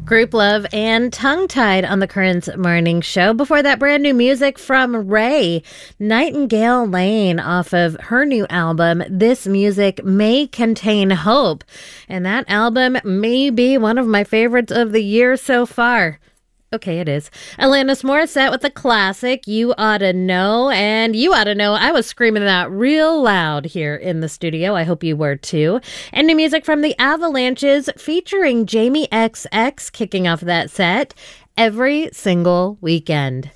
Group Love and Tongue-Tied on the Currents Morning Show. Before that, brand new music from Ray, Nightingale Lane, off of her new album, This Music May Contain Hope. And that album may be one of my favorites of the year so far. Okay, it is. Alanis Morissette with the classic, You Oughta Know. And you ought to know, I was screaming that real loud here in the studio. I hope you were too. And new music from the Avalanches featuring Jamie XX kicking off that set, Every Single Weekend.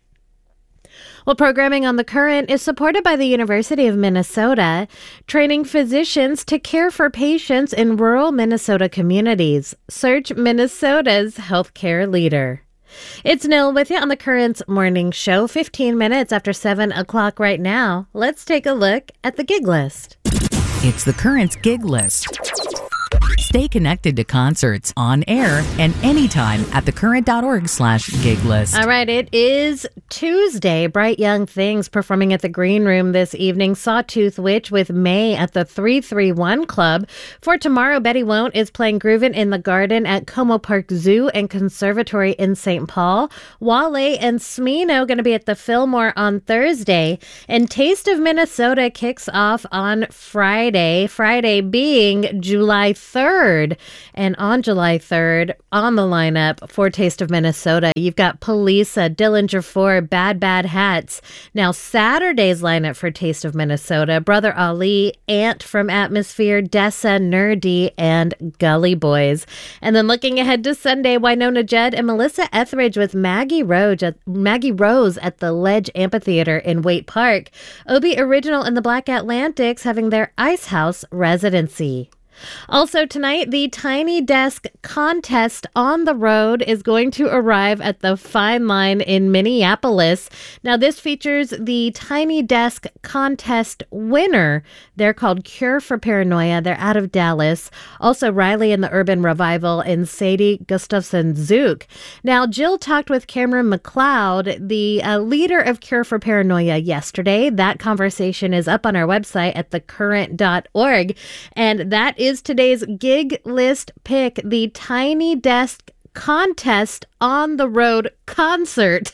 Well, programming on The Current is supported by the University of Minnesota, training physicians to care for patients in rural Minnesota communities. Search Minnesota's healthcare leader. It's Nil with you on The Currents Morning Show, 15 minutes after 7 o'clock right now. Let's take a look at the gig list. It's The Currents gig list. Stay connected to concerts on air and anytime at thecurrent.org/gig list. All right, it is Tuesday. Bright Young Things performing at the Green Room this evening. Sawtooth Witch with May at the 331 Club. For tomorrow, Betty Won't is playing Groovin' in the Garden at Como Park Zoo and Conservatory in St. Paul. Wale and Smino going to be at the Fillmore on Thursday. And Taste of Minnesota kicks off on Friday being July 3rd. And on July 3rd, on the lineup for Taste of Minnesota, you've got Polisa, Dillinger 4, Bad Bad Hats. Now, Saturday's lineup for Taste of Minnesota, Brother Ali, Ant from Atmosphere, Dessa, Nerdy, and Gully Boys. And then looking ahead to Sunday, Winona Judd and Melissa Etheridge with Maggie Rose at the Ledge Amphitheater in Waite Park. Obi Original and the Black Atlantics having their Ice House residency. Also tonight, the Tiny Desk Contest on the Road is going to arrive at the Fine Line in Minneapolis. Now, this features the Tiny Desk Contest winner. They're called Cure for Paranoia. They're out of Dallas. Also, Riley and the Urban Revival and Sadie Gustafson Zook. Now, Jill talked with Cameron McLeod, the leader of Cure for Paranoia, yesterday. That conversation is up on our website at thecurrent.org. And that is today's gig list pick, the Tiny Desk Contest on the Road concert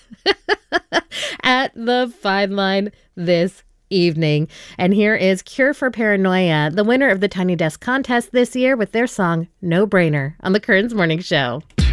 at the Fine Line this evening. And here is Cure for Paranoia, the winner of the Tiny Desk Contest this year, with their song No Brainer on the Currents Morning Show.